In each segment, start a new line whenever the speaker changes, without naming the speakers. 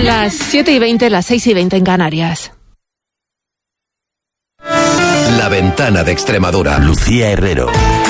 Son las 7:20, las 6:20 en Canarias.
La Ventana de Extremadura. Lucía Herrero.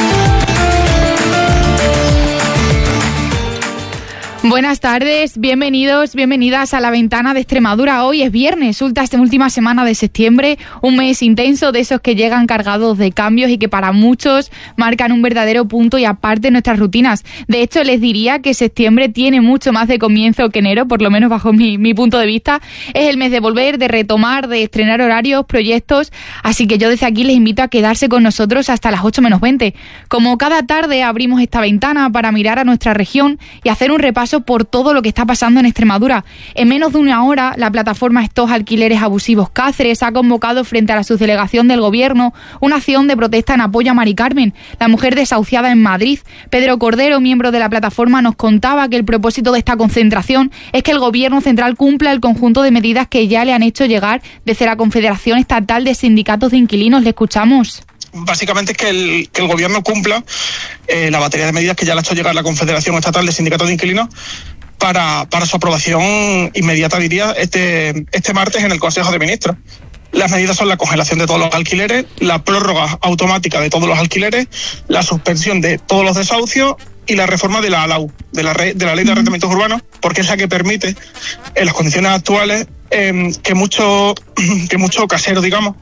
Buenas tardes, bienvenidos, bienvenidas a La Ventana de Extremadura. Hoy es viernes, última semana de septiembre, un mes intenso de esos que llegan cargados de cambios y que para muchos marcan un verdadero punto y aparte en nuestras rutinas. De hecho, les diría que septiembre tiene mucho más de comienzo que enero, por lo menos bajo mi punto de vista. Es el mes de volver, de retomar, de estrenar horarios, proyectos, así que yo desde aquí les invito a quedarse con nosotros hasta las 8 menos 20. Como cada tarde abrimos esta ventana para mirar a nuestra región y hacer un repaso por todo lo que está pasando en Extremadura. En menos de una hora, la plataforma Stop Alquileres Abusivos Cáceres ha convocado frente a la subdelegación del Gobierno una acción de protesta en apoyo a Mari Carmen, la mujer desahuciada en Madrid. Pedro Cordero, miembro de la plataforma, nos contaba que el propósito de esta concentración es que el Gobierno central cumpla el conjunto de medidas que ya le han hecho llegar desde la Confederación Estatal de Sindicatos de Inquilinos. Le escuchamos.
Básicamente es que el Gobierno cumpla la batería de medidas que ya le ha hecho llegar la Confederación Estatal de Sindicatos de Inquilinos para su aprobación inmediata, diría, este martes en el Consejo de Ministros. Las medidas son la congelación de todos los alquileres, la prórroga automática de todos los alquileres, la suspensión de todos los desahucios y la reforma de la ALAU, de la Ley de Arrendamientos Urbanos, porque es la que permite, en las condiciones actuales, que mucho casero, digamos,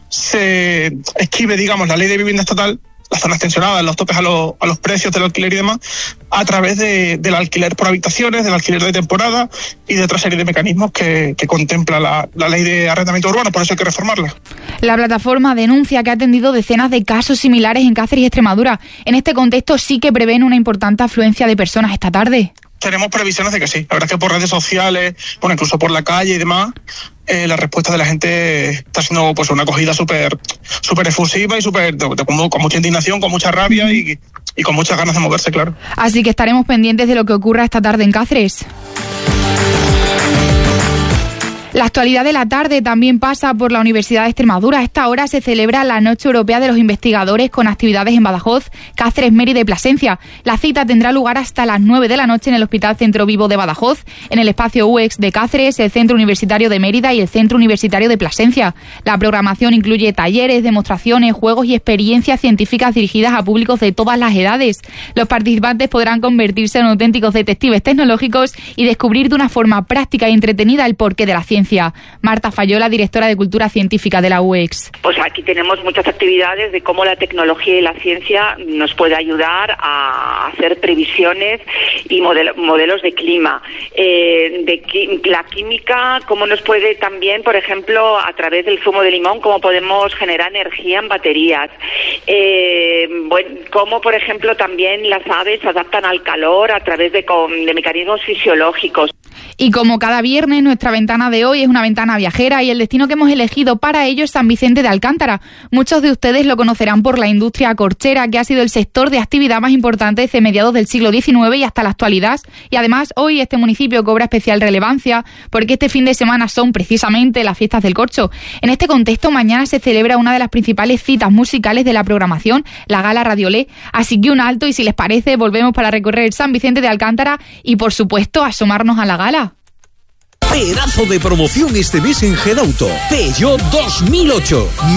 se esquive, digamos, la Ley de Vivienda Estatal, las zonas tensionadas, los topes a los precios del alquiler y demás, a través del alquiler por habitaciones, del alquiler de temporada y de otra serie de mecanismos que contempla la Ley de Arrendamiento Urbano. Por eso hay que reformarla. La plataforma denuncia que ha atendido decenas de casos similares en Cáceres y Extremadura. En este contexto sí que prevén una importante afluencia de personas esta tarde. Tenemos previsiones de que sí. La verdad es que por redes sociales, bueno, incluso por la calle y demás, la respuesta de la gente está siendo pues una acogida súper efusiva y con mucha indignación, con mucha rabia y con muchas ganas de moverse, claro. Así que estaremos pendientes de lo que ocurra esta tarde en Cáceres. La actualidad de la tarde también pasa por la Universidad de Extremadura. A esta hora se celebra la Noche Europea de los Investigadores con actividades en Badajoz, Cáceres, Mérida y Plasencia. La cita tendrá lugar hasta las 9 de la noche en el Hospital Centro Vivo de Badajoz, en el espacio UEX de Cáceres, el Centro Universitario de Mérida y el Centro Universitario de Plasencia. La programación incluye talleres, demostraciones, juegos y experiencias científicas dirigidas a públicos de todas las edades. Los participantes podrán convertirse en auténticos detectives tecnológicos y descubrir de una forma práctica y entretenida el porqué de la ciencia. Marta Fayola, directora de Cultura Científica de la UEX.
Pues aquí tenemos muchas actividades de cómo la tecnología y la ciencia nos puede ayudar a hacer previsiones y modelos de clima. La química, cómo nos puede también, por ejemplo, a través del zumo de limón, cómo podemos generar energía en baterías. Cómo, por ejemplo, también las aves se adaptan al calor a través de mecanismos fisiológicos.
Y como cada viernes, nuestra ventana de hoy es una ventana viajera y el destino que hemos elegido para ello es San Vicente de Alcántara. Muchos de ustedes lo conocerán por la industria corchera, que ha sido el sector de actividad más importante desde mediados del siglo XIX y hasta la actualidad. Y además, hoy este municipio cobra especial relevancia porque este fin de semana son precisamente las fiestas del corcho. En este contexto, mañana se celebra una de las principales citas musicales de la programación, la Gala Radiolé. Así que un alto y, si les parece, volvemos para recorrer San Vicente de Alcántara y, por supuesto, asomarnos a la gala.
Pedazo de promoción este mes en Gedauto. Peugeot 2008.